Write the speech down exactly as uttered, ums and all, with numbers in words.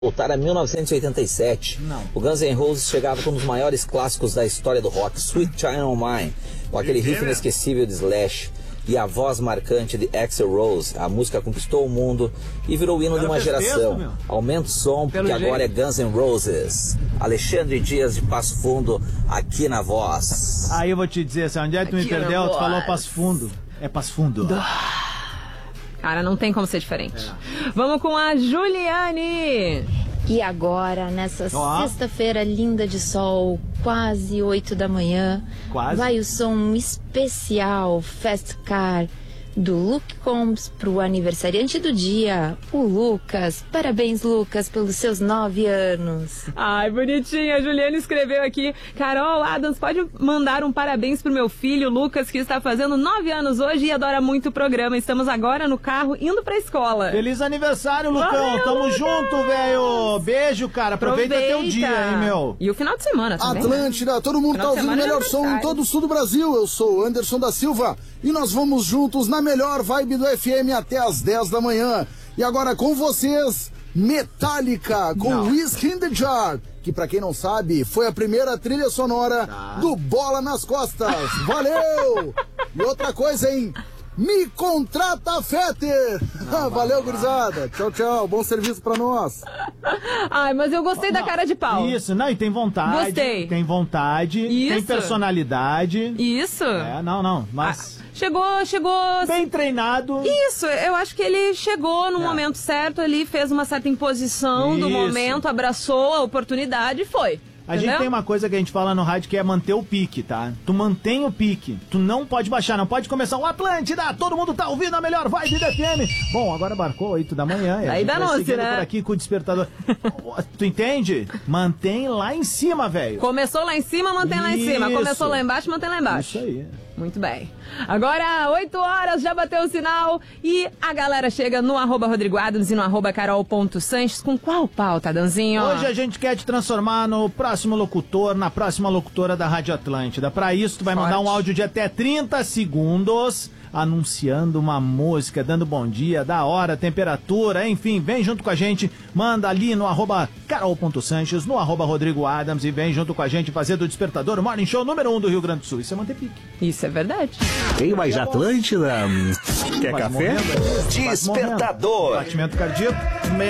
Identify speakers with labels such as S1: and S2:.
S1: Voltar a mil novecentos e oitenta e sete,
S2: Não.
S1: o Guns N' Roses chegava com um dos maiores clássicos da história do rock, Sweet Child O' Mine, com aquele riff inesquecível de Slash e a voz marcante de Axl Rose. A música conquistou o mundo e virou o hino de uma geração. Aumenta o som, porque agora é Guns N' Roses. Alexandre Dias de Passo Fundo, aqui na Voz.
S2: Aí eu vou te dizer, assim, onde é que tu me perdeu? Tu falou Passo Fundo. É Passo Fundo.
S3: Cara, não tem como ser diferente. É. Vamos com a Juliane.
S4: E agora, nessa
S2: oh.
S4: sexta-feira linda de sol, quase oito da manhã,
S2: quase.
S4: vai o som especial Fast Car do Luke Combs pro aniversariante do dia, o Lucas. Parabéns, Lucas, pelos seus nove anos.
S3: Ai, bonitinha. A Juliana escreveu aqui: Carol Adams, pode mandar um parabéns pro meu filho, Lucas, que está fazendo nove anos hoje e adora muito o programa. Estamos agora no carro indo pra escola.
S2: Feliz aniversário, Lucão.
S3: Valeu,
S2: Tamo
S3: Lucas.
S2: junto, velho. Beijo, cara. Aproveita,
S3: Aproveita
S2: teu dia, hein, meu.
S3: E o final de semana também.
S5: Atlântida, né? Todo mundo
S3: final
S5: tá ouvindo o melhor som em todo o sul do Brasil. Eu sou o Anderson da Silva e nós vamos juntos na melhor vibe do F M até as dez da manhã. E agora com vocês, Metallica com
S2: Não.
S5: Whiskey in the Jar, que pra quem não sabe, foi a primeira trilha sonora
S2: tá.
S5: do Bola nas Costas. Valeu! E outra coisa, hein? Me contrata, Fetter! Valeu, gurizada. Tchau, tchau. Bom serviço pra nós.
S3: Ai, mas eu gostei
S2: não,
S3: da cara de pau.
S2: Isso, não, e tem vontade.
S3: Gostei.
S2: Tem vontade.
S3: Isso.
S2: Tem personalidade.
S3: Isso.
S2: É, não, não, mas...
S3: Ah, chegou, chegou...
S2: Bem treinado.
S3: Isso, eu acho que ele chegou no
S2: É.
S3: momento certo ali, fez uma certa imposição do
S2: Isso.
S3: momento, abraçou a oportunidade e foi.
S2: A
S3: Entendeu?
S2: gente tem uma coisa que a gente fala no rádio que é manter o pique, tá? Tu mantém o pique. Tu não pode baixar, não pode começar o Atlântida. Todo mundo tá ouvindo a melhor vibe da F M. Bom, agora marcou oito da manhã. e a
S3: Aí
S2: gente vai
S3: danou-se,
S2: seguindo
S3: né?
S2: por aqui com o despertador. Tu entende? Mantém lá em cima, velho.
S3: Começou lá em cima, mantém lá em cima.
S2: Isso.
S3: Começou lá embaixo, mantém lá embaixo.
S2: Isso aí.
S3: Muito bem. Agora, oito horas, já bateu o sinal e a galera chega no arroba Rodrigo Adams e no arroba carol.sanches. Com qual pauta, Danzinho?
S2: Hoje a gente quer te transformar no próximo locutor, na próxima locutora da Rádio Atlântida. Pra isso, tu vai
S3: Forte.
S2: mandar um áudio de até trinta segundos anunciando uma música, dando bom dia, da hora, temperatura, enfim, vem junto com a gente, manda ali no arroba carol.sanches, no arroba Rodrigo Adams e vem junto com a gente fazer do Despertador o Morning Show número um do Rio Grande do Sul. Isso é manter pique.
S3: Isso é verdade.
S6: Tem mais Atlântida? Quer
S2: Quase
S6: café?
S2: morrendo, quase
S1: Despertador.
S2: morrendo. Batimento cardíaco.